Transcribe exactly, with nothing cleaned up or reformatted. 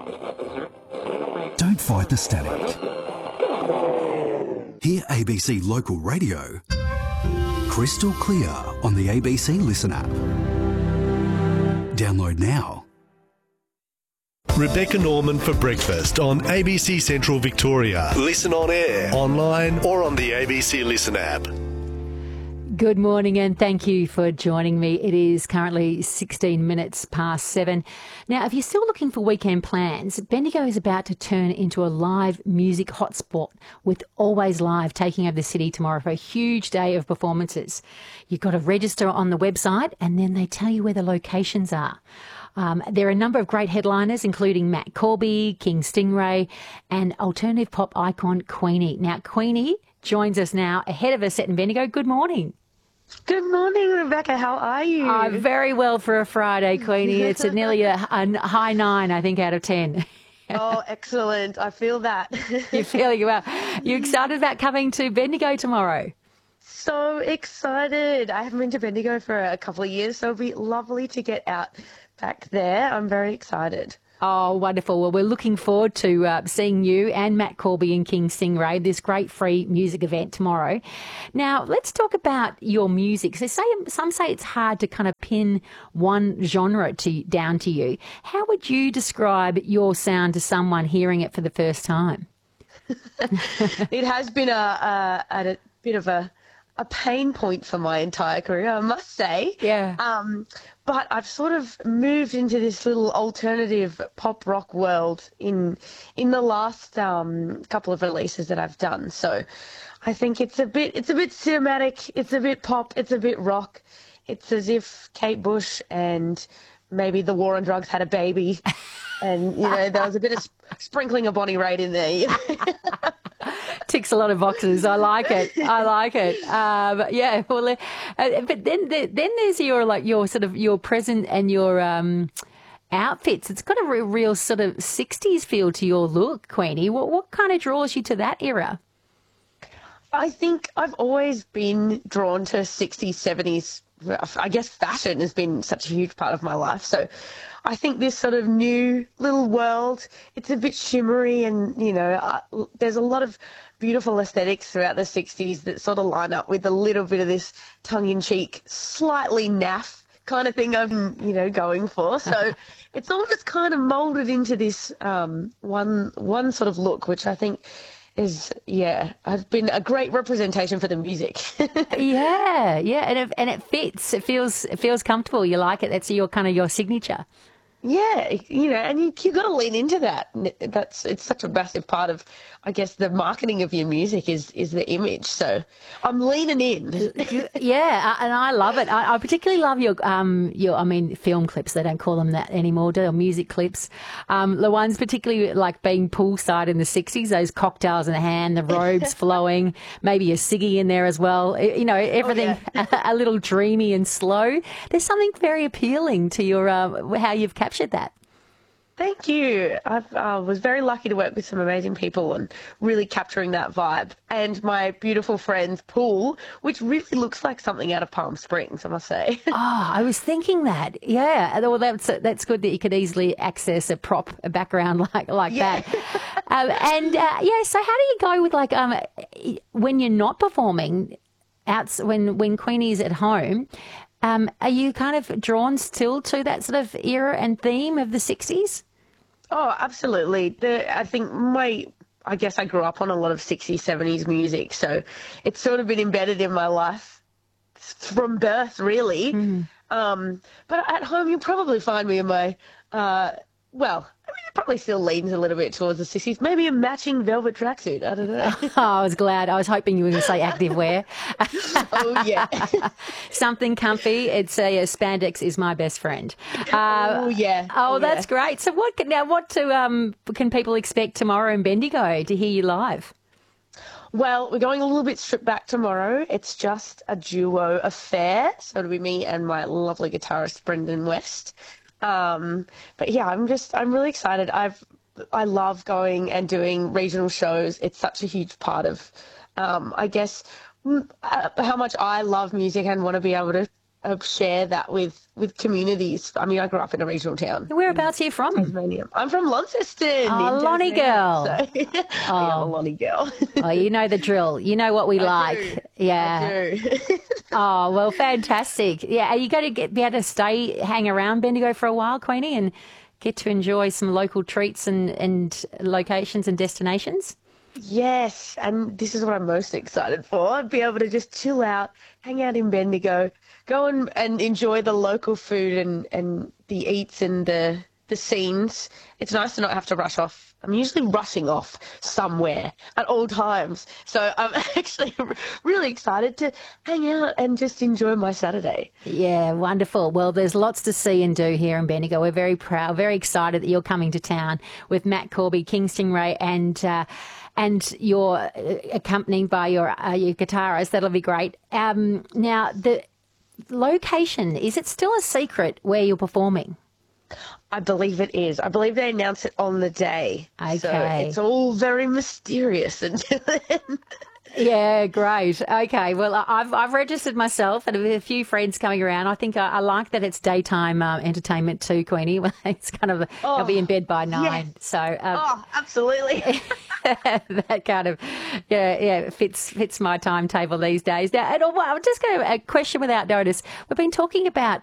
Don't fight the static. Hear A B C Local Radio crystal clear on the A B C Listen app. Download now. Rebecca Norman for breakfast on A B C Central Victoria. Listen on air, online or on the A B C Listen app. Good morning and thank you for joining me. It is currently sixteen minutes past seven. Now, if you're still looking for weekend plans, Bendigo is about to turn into a live music hotspot with Always Live taking over the city tomorrow for a huge day of performances. You've got to register on the website and then they tell you where the locations are. Um, there are a number of great headliners, including Matt Corby, King Stingray, and alternative pop icon Queenie. Now, Queenie joins us now ahead of us at Bendigo. Good morning. Good morning, Rebecca. How are you? Oh, very well for a Friday, Queenie. It's a nearly a, a high nine, I think, out of ten. Oh, excellent. I feel that. You're feeling well. You excited about coming to Bendigo tomorrow? So excited. I haven't been to Bendigo for a couple of years, so it'll be lovely to get out back there. I'm very excited. Oh, wonderful. Well, we're looking forward to uh, seeing you and Matt Corby and King Stingray, this great free music event tomorrow. Now, let's talk about your music. So say, some say it's hard to kind of pin one genre to, down to you. How would you describe your sound to someone hearing it for the first time? It has been a, a, a bit of a, a pain point for my entire career, I must say. Yeah. Um, but I've sort of moved into this little alternative pop rock world in in the last um, couple of releases that I've done. So I think it's a bit it's a bit cinematic, it's a bit pop, it's a bit rock. It's as if Kate Bush and maybe the war on drugs had a baby, and you know there was a bit of sp- sprinkling of Bonnie Raitt in there. Ticks a lot of boxes. I like it. I like it. Um, yeah. Well, uh, but then then there's your like your sort of your present and your um, outfits. It's got a real, real sort of sixties feel to your look, Queenie. What what kind of draws you to that era? I think I've always been drawn to sixties, seventies. I guess fashion has been such a huge part of my life. So I think this sort of new little world, it's a bit shimmery and, you know, uh, there's a lot of beautiful aesthetics throughout the sixties that sort of line up with a little bit of this tongue-in-cheek, slightly naff kind of thing I'm, you know, going for. So it's all just kind of molded into this um, one one sort of look, which I think is, yeah, has been a great representation for the music. yeah, yeah, and it, and it fits. It feels it feels comfortable. You like it. That's your kind of your signature. Yeah, you know, and you you got to lean into that. That's it's such a massive part of, I guess, the marketing of your music is is the image. So I'm leaning in. Yeah, and I love it. I, I particularly love your um your I mean film clips. They don't call them that anymore, do they? Or music clips. Um, the ones particularly like being poolside in the sixties. Those cocktails in the hand, the robes flowing, maybe a ciggy in there as well. You know, everything oh, yeah. a, a little dreamy and slow. There's something very appealing to your uh, how you've captured that. Thank you. I uh, was very lucky to work with some amazing people and really capturing that vibe. And my beautiful friend's pool, which really looks like something out of Palm Springs, I must say. Oh, I was thinking that. Yeah. Well, that's that's good that you could easily access a prop, a background like like yeah. that. um, and uh, yeah, so how do you go with like um when you're not performing, out when when Queenie's at home? Um, are you kind of drawn still to that sort of era and theme of the sixties? Oh, absolutely. The, I think my, I guess I grew up on a lot of sixties, seventies music, so it's sort of been embedded in my life from birth, really. Mm. Um, but at home, you'll probably find me in my, uh, well, I mean, it probably still leans a little bit towards the sixties. Maybe a matching velvet tracksuit. I don't know. Oh, I was glad. I was hoping you were going to say active wear. Oh, yeah. Something comfy. It's a, a spandex is my best friend. Uh, oh, yeah. Oh, oh, that's yeah. great. So what can, now what to, um, can people expect tomorrow in Bendigo to hear you live? Well, we're going a little bit stripped back tomorrow. It's just a duo affair. So it'll be me and my lovely guitarist, Brendan West. Um, but yeah, I'm just, I'm really excited. I've, I love going and doing regional shows. It's such a huge part of, um, I guess, uh, how much I love music and want to be able to uh, share that with, with communities. I mean, I grew up in a regional town. Whereabouts are you from? Tasmania. I'm from Launceston. Oh, in Lonnie Tasmania, girl. So I am a Lonnie girl. Oh, you know the drill. You know what we I like. do. Yeah. I do. Oh, well, fantastic. Yeah, are you going to get, be able to stay, hang around Bendigo for a while, Queenie, and get to enjoy some local treats and, and locations and destinations? Yes, and this is what I'm most excited for. Be able to just chill out, hang out in Bendigo, go and, and enjoy the local food and, and the eats and the the scenes. It's nice to not have to rush off. I'm usually rushing off somewhere at all times. So I'm actually really excited to hang out and just enjoy my Saturday. Yeah, wonderful. Well, there's lots to see and do here in Bendigo. We're very proud, very excited that you're coming to town with Matt Corby, King Stingray, and uh, and you're uh, accompanied by your uh, your guitarist. That'll be great. Um, now, the location, is it still a secret where you're performing? I believe it is. I believe they announce it on the day. Okay. So it's all very mysterious until then. Yeah, great. Okay, well, I've I've registered myself and a few friends coming around. I think I, I like that it's daytime um, entertainment too, Queenie. It's kind of, Oh, I'll be in bed by nine. yes. So um, Oh, absolutely. that kind of, yeah, yeah, fits fits my timetable these days. Now, and I'm just going to, a question without notice. We've been talking about